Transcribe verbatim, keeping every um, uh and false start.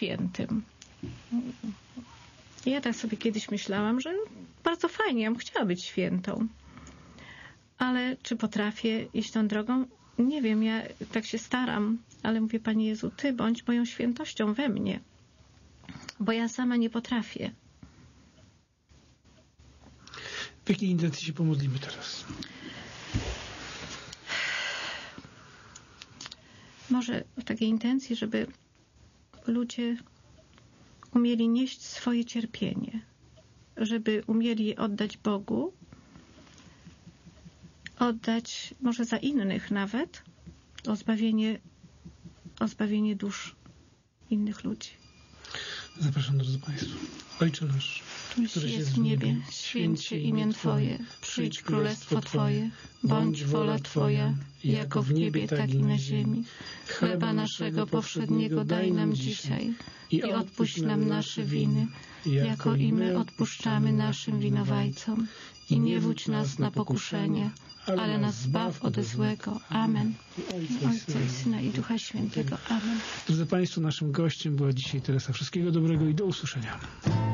świętym. Ja tak sobie kiedyś myślałam, że bardzo fajnie, ja bym chciała być świętą. Ale czy potrafię iść tą drogą? Nie wiem, ja tak się staram, ale mówię, Panie Jezu, Ty bądź moją świętością we mnie, bo ja sama nie potrafię. W jakiej intencji się pomodlimy teraz? Może w takiej intencji, żeby ludzie umieli nieść swoje cierpienie, żeby umieli je oddać Bogu, oddać może za innych nawet, o zbawienie, o zbawienie dusz innych ludzi. Zapraszam, drodzy Państwo. Ojcze nasz, któryś jest w niebie, święć się imię Twoje, przyjdź królestwo Twoje, bądź wola Twoja, jako w niebie, tak i na ziemi. Chleba naszego powszedniego daj nam dzisiaj i odpuść nam nasze winy, jako i my odpuszczamy naszym winowajcom. I nie wódź nas na pokuszenie, ale nas zbaw ode złego. Amen. Ojca i Syna i Ducha Świętego. Amen. Drodzy Państwo, naszym gościem była dzisiaj Teresa. Wszystkiego dobrego i do usłyszenia.